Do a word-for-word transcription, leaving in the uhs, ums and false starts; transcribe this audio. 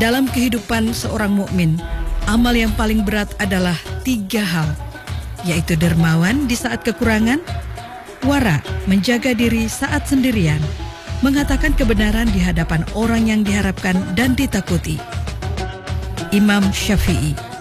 Dalam kehidupan seorang mukmin, amal yang paling berat adalah tiga hal, yaitu dermawan di saat kekurangan, wara menjaga diri saat sendirian, mengatakan kebenaran di hadapan orang yang diharapkan dan ditakuti. Imam Syafi'i.